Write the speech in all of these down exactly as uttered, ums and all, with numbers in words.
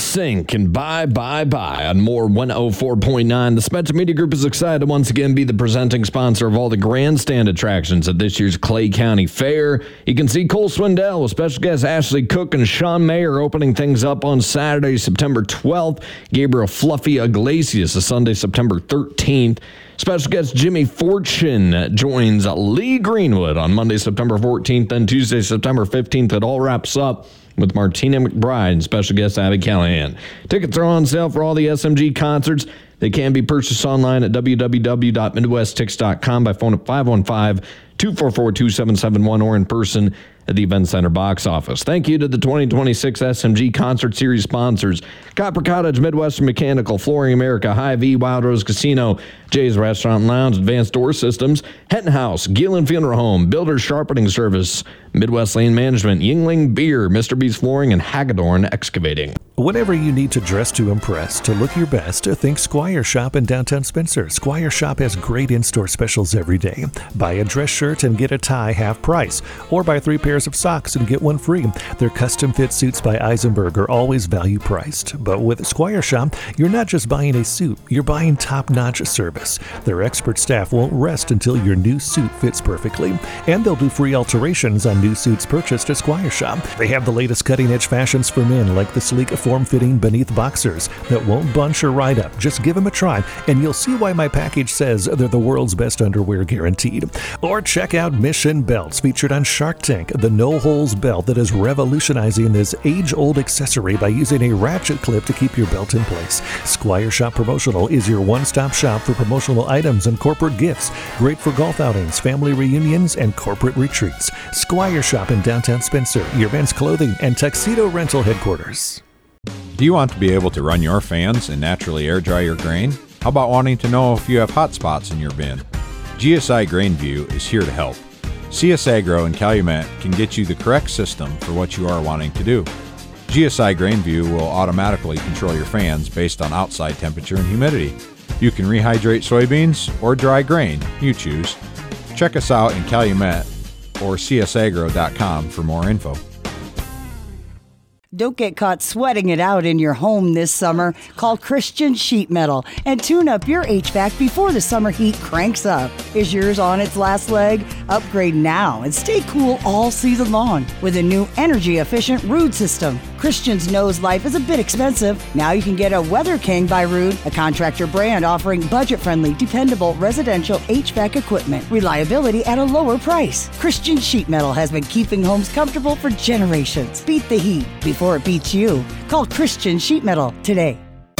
Sync and Bye Bye Bye on More one oh four point nine. The Spencer Media Group is excited to once again be the presenting sponsor of all the grandstand attractions at this year's Clay County Fair. You can see Cole Swindell with special guests Ashley Cook and Sean Mayer opening things up on Saturday, September twelfth. Gabriel Fluffy Iglesias is Sunday, September thirteenth. Special guest Jimmy Fortune joins Lee Greenwood on Monday, September fourteenth. Then Tuesday, September fifteenth, it all wraps up with Martina McBride and special guest Abby Callahan. Tickets are on sale for all the S M G concerts. They can be purchased online at w w w dot midwest tix dot com by phone at five one five, two four four, two seven seven one or in person at the Event Center box office. Thank you to the twenty twenty-six S M G Concert Series sponsors: Copper Cottage, Midwestern Mechanical, Flooring America, Hy-Vee, Wild Rose Casino, Jay's Restaurant and Lounge, Advanced Door Systems, Henton House, Gillen Funeral Home, Builder's Sharpening Service, Midwest Lane Management, Yingling Beer, Mister B's Flooring, and Hagedorn Excavating. Whenever you need to dress to impress, to look your best, think Squire Shop in downtown Spencer. Squire Shop has great in-store specials every day. Buy a dress shirt and get a tie half price, or buy three pairs of socks and get one free. Their custom fit suits by Eisenberg are always value priced. But with Squire Shop, you're not just buying a suit, you're buying top-notch service. Their expert staff won't rest until your new suit fits perfectly, and they'll do free alterations on new suits purchased at Squire Shop. They have the latest cutting-edge fashions for men, like the sleek form-fitting beneath boxers that won't bunch or ride up. Just give them a try, and you'll see why my package says they're the world's best underwear guaranteed. Or check out Mission Belts, featured on Shark Tank, the no-holes belt that is revolutionizing this age-old accessory by using a ratchet clip to keep your belt in place. Squire Shop Promotional is your one-stop shop for promotional items and corporate gifts. Great for golf outings, family reunions, and corporate retreats. Squire Shop in downtown Spencer, your men's clothing and tuxedo rental headquarters. Do you want to be able to run your fans and naturally air dry your grain? How about wanting to know if you have hot spots in your bin? G S I GrainView is here to help. C S Agro and Calumet can get you the correct system for what you are wanting to do. G S I GrainView will automatically control your fans based on outside temperature and humidity. You can rehydrate soybeans or dry grain, you choose. Check us out in Calumet or c s agro dot com for more info. Don't get caught sweating it out in your home this summer. Call Christian Sheet Metal and tune up your H V A C before the summer heat cranks up. Is yours on its last leg? Upgrade now and stay cool all season long with a new energy-efficient Ruud system. Christians knows life is a bit expensive. Now you can get a Weather King by Ruud, a contractor brand offering budget-friendly, dependable residential H V A C equipment. Reliability at a lower price. Christian Sheet Metal has been keeping homes comfortable for generations. Beat the heat before it beats you. Call Christian Sheet Metal today.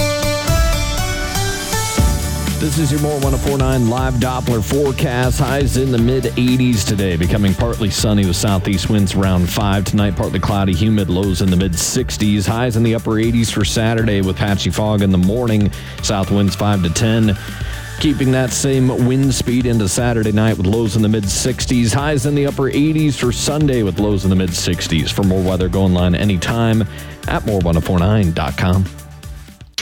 This is your More one oh four point nine live Doppler forecast. Highs in the mid eighties today, becoming partly sunny with southeast winds around five. Tonight, partly cloudy, humid, lows in the mid sixties. Highs in the upper eighties for Saturday with patchy fog in the morning. South winds five to ten. Keeping that same wind speed into Saturday night with lows in the mid sixties. Highs in the upper eighties for Sunday with lows in the mid sixties. For more weather, go online anytime at more one oh four nine dot com.